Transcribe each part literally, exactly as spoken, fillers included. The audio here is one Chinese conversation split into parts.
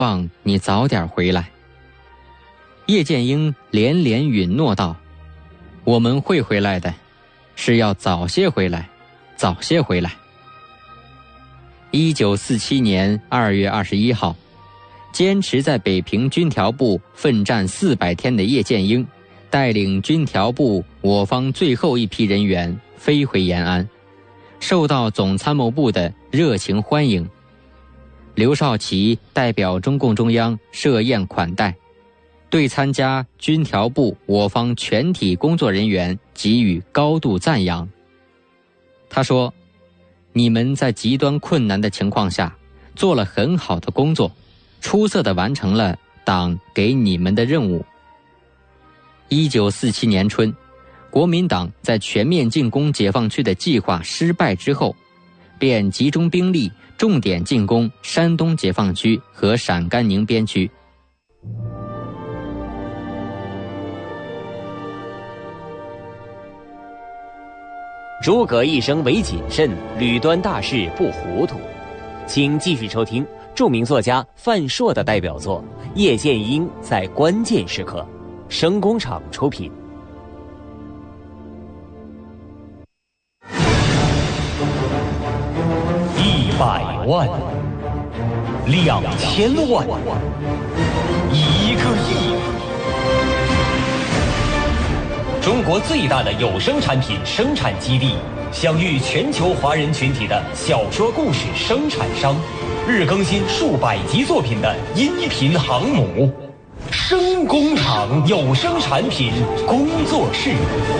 望你早点回来。”叶剑英连连允诺道：“我们会回来的，是要早些回来，早些回来。”一九四七年二月二十一号，坚持在北平军调部奋战四百天的叶剑英，带领军调部我方最后一批人员飞回延安，受到总参谋部的热情欢迎。刘少奇代表中共中央设宴款待，对参加军调部我方全体工作人员给予高度赞扬。他说：“你们在极端困难的情况下做了很好的工作，出色地完成了党给你们的任务。”一九四七年春，国民党在全面进攻解放区的计划失败之后，便集中兵力重点进攻山东解放区和陕甘宁边区。 诸葛一生唯谨慎，屡端大事不糊涂。请继续收听著名作家范硕的代表作《叶剑英在关键时刻》，声工厂出品。 一百万，两千万，一个亿。中国最大的有声产品生产基地，享誉全球华人群体的小说故事生产商，日更新数百集作品的音频航母，声工厂有声产品工作室。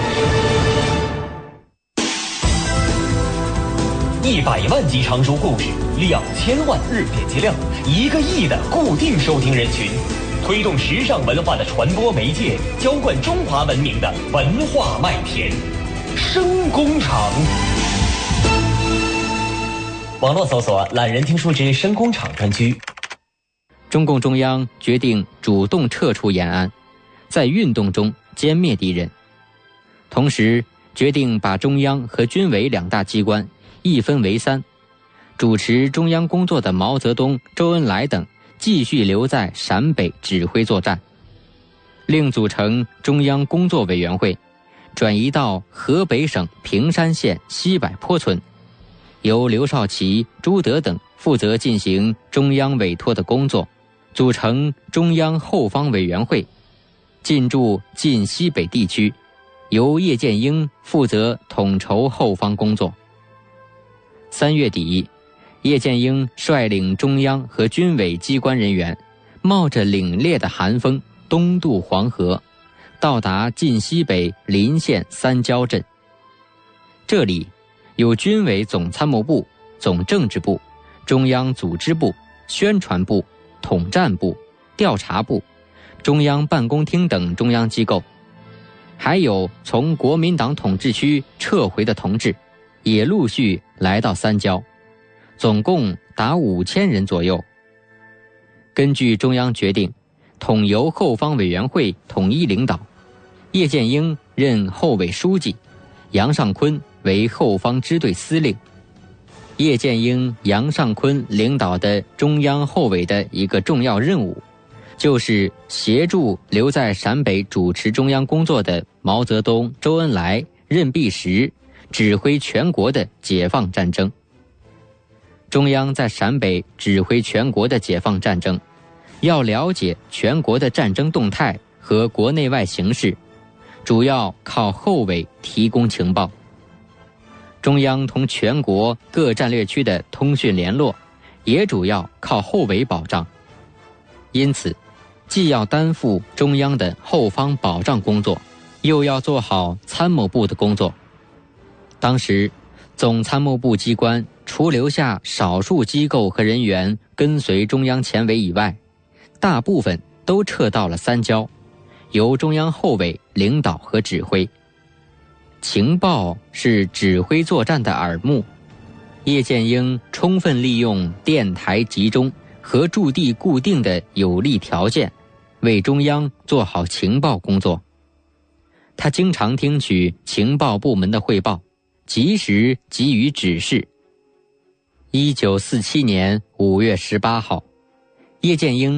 一百万集长书故事，两千万日点击量，一个亿的固定收听人群，推动时尚文化的传播媒介，浇灌中华文明的文化麦田。声工厂。网络搜索懒人听书之声工厂专区。 中共中央决定主动撤出延安，在运动中歼灭敌人，同时决定把中央和军委两大机关一分为三，主持中央工作的毛泽东、周恩来等继续留在陕北指挥作战，另组成中央工作委员会，转移到河北省平山县西柏坡村，由刘少奇、朱德等负责进行中央委托的工作，组成中央后方委员会，进驻晋西北地区，由叶剑英负责统筹后方工作。三月底，叶剑英率领中央和军委机关人员，冒着凛冽的寒风东渡黄河，到达晋西北临县三交镇。这里有军委总参谋部、总政治部、中央组织部、宣传部、统战部、调查部、中央办公厅等中央机构，还有从国民党统治区撤回的同志，也陆续来到三交，总共达五千人左右。根据中央决定，统由后方委员会统一领导，叶剑英任后委书记，杨尚昆为后方支队司令。叶剑英、杨尚昆领导的中央后委的一个重要任务，就是协助留在陕北主持中央工作的毛泽东、周恩来、任弼时指挥全国的解放战争。中央在陕北指挥全国的解放战争，要了解全国的战争动态和国内外形势，主要靠后委提供情报。中央同全国各战略区的通讯联络，也主要靠后委保障。因此，既要担负中央的后方保障工作，又要做好参谋部的工作。当时，总参谋部机关除留下少数机构和人员跟随中央前委以外，大部分都撤到了三交，由中央后委领导和指挥。情报是指挥作战的耳目，叶剑英充分利用电台集中和驻地固定的有利条件，为中央做好情报工作。他经常听取情报部门的汇报，及时给予指示。一九四七年五月十八号，叶剑英